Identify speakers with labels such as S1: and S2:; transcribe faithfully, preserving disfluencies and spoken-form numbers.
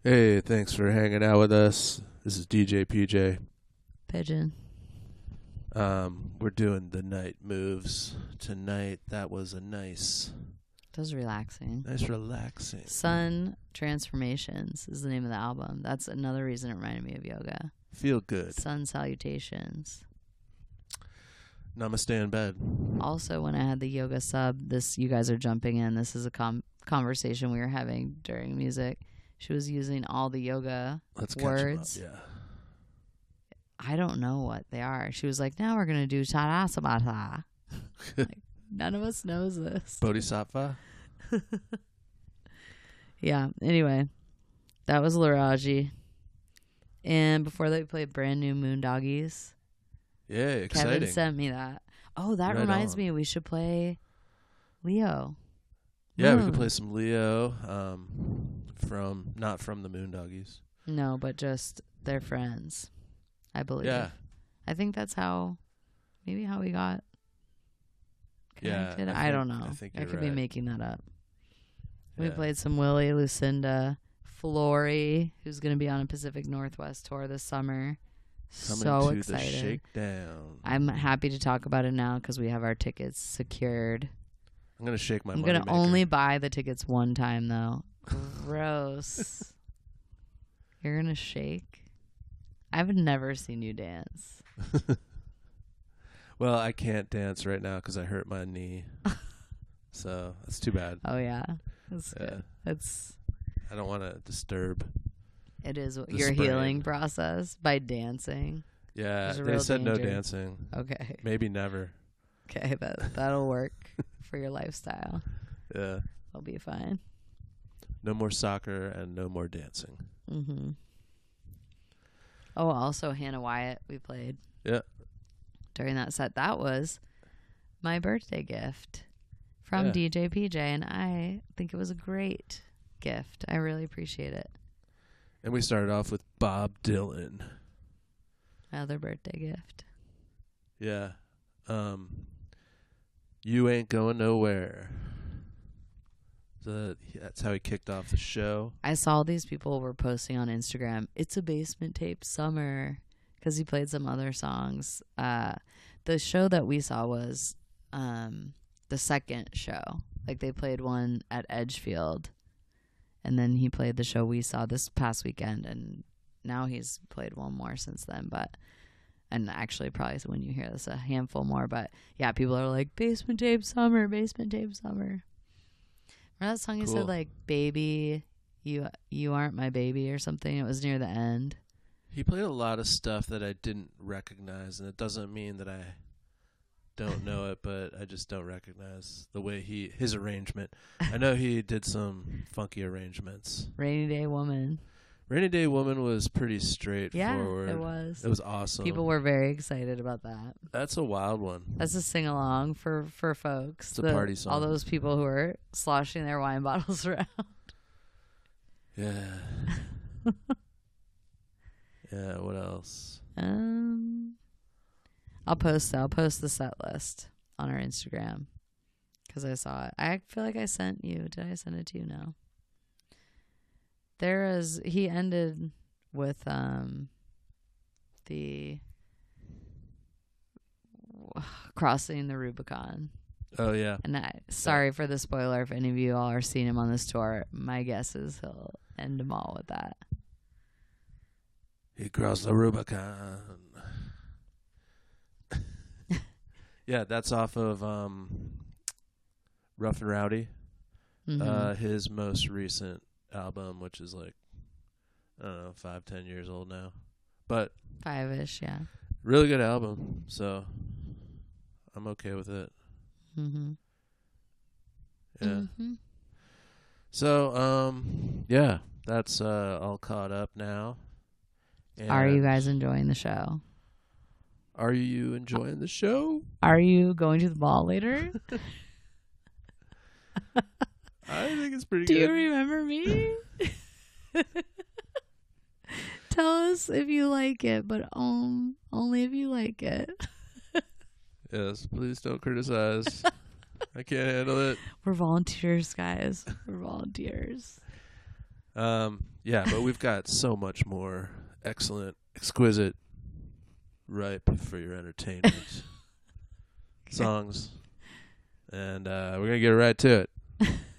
S1: Hey, thanks for hanging out with us. This is D J P J.
S2: Pigeon.
S1: Um, we're doing the night moves tonight. That was a nice,
S2: That was relaxing.
S1: nice relaxing.
S2: Sun Transformations is the name of the album. That's another reason it reminded me of yoga.
S1: Feel good.
S2: Sun Salutations.
S1: Namaste in bed.
S2: Also, when I had the yoga sub, this you guys are jumping in. This is a com- conversation we were having during music. She was using all the yoga
S1: Let's
S2: words.
S1: catch 'em up, yeah.
S2: I don't know what they are. She was like, now we're going to do Tadasana. Like, none of us knows this.
S1: Bodhisattva.
S2: Yeah. Anyway, that was Laraji. And before that, we played brand new Moondoggies.
S1: Yeah, exciting.
S2: Kevin sent me that. Oh, that
S1: Right
S2: reminds
S1: on.
S2: me. We should play Leo.
S1: Yeah, we
S2: Moon.
S1: could play some Leo. Um, from not from the Moondoggies.
S2: No, but just their friends, I believe.
S1: Yeah,
S2: I think that's how, maybe how we got
S1: Yeah,
S2: connected.
S1: I
S2: I, don't
S1: think-
S2: know.
S1: I think
S2: I
S1: you're
S2: could be
S1: right.
S2: making that up. We
S1: yeah.
S2: played some Willie, Lucinda, Flory, who's going to be on a Pacific Northwest tour this summer.
S1: Coming
S2: So
S1: to
S2: excited.
S1: the shakedown.
S2: I'm happy to talk about it now because we have our tickets secured.
S1: I'm gonna shake my.
S2: I'm going to
S1: moneymaker.
S2: only buy the tickets one time, though. Gross. You're going to shake? I've never seen you dance.
S1: Well, I can't dance right now because I hurt my knee. So that's too bad.
S2: Oh, yeah. That's
S1: Yeah.
S2: good. It's,
S1: I don't want to disturb.
S2: it is
S1: The
S2: your
S1: sprain.
S2: healing process by dancing.
S1: Yeah,
S2: There's a
S1: they
S2: real
S1: said no
S2: danger.
S1: dancing.
S2: Okay.
S1: Maybe never.
S2: Okay, that, that'll work for your lifestyle.
S1: Yeah.
S2: I'll be fine.
S1: No more soccer and no more dancing.
S2: Mm-hmm. Oh, also Hannah Wyatt we played.
S1: Yeah.
S2: During that set. That was my birthday gift from
S1: Yeah.
S2: D J P J, and I think it was a great gift. I really appreciate it.
S1: And we started off with Bob Dylan.
S2: My other birthday gift.
S1: Yeah. Um, you ain't going nowhere. The, that's how he kicked off the show.
S2: I saw these people were posting on Instagram, it's a basement tape summer, because he played some other songs. Uh, the show that we saw was um, the second show. Like they played one at Edgefield, and then he played the show we saw this past weekend, and now he's played one more since then. But and actually probably when you hear this, a handful more. But yeah, people are like, basement tape summer, basement tape summer. Remember that song you
S1: Cool.
S2: said, like, baby, you you aren't my baby or something? It was near the end.
S1: He played a lot of stuff that I didn't recognize, and it doesn't mean that I don't know it, but I just don't recognize the way he his arrangement. I know he did some funky arrangements.
S2: Rainy Day Woman.
S1: Rainy Day Woman was pretty
S2: Yeah,
S1: straightforward.
S2: it was.
S1: It was awesome.
S2: People were very excited about that.
S1: That's a wild one.
S2: That's a sing along for, for folks.
S1: It's a
S2: The-
S1: party song.
S2: All those people who are sloshing their wine bottles around.
S1: Yeah. Yeah, what else?
S2: Um, I'll post. I'll post the set list on our Instagram because I saw it. I feel like I sent you. Did I send it to you? No. There is. He ended with um the crossing the Rubicon.
S1: Oh, yeah.
S2: And I, sorry for the spoiler if any of you all are seeing him on this tour. My guess is he'll end them all with that.
S1: He crossed the Rubicon. Yeah, that's off of um, Rough and Rowdy.
S2: Mm-hmm.
S1: Uh, his most recent album, which is like, I don't know, five, ten years old now. But
S2: Five-ish, yeah.
S1: really good album, so I'm okay with it.
S2: Mm-hmm.
S1: Yeah.
S2: Mm-hmm.
S1: So, um, yeah, that's uh, all caught up now.
S2: Are you
S1: And
S2: guys enjoying the show?
S1: Are you enjoying the show?
S2: Are you going to the ball later?
S1: I think it's pretty
S2: Do
S1: good.
S2: you remember me? Tell us if you like it, but um, only if you like it.
S1: Yes, please don't criticize. I can't handle it.
S2: We're volunteers, guys. We're volunteers.
S1: Um, yeah, but we've got so much more excellent, exquisite, ripe for your entertainment songs. And uh, we're going to get right to it.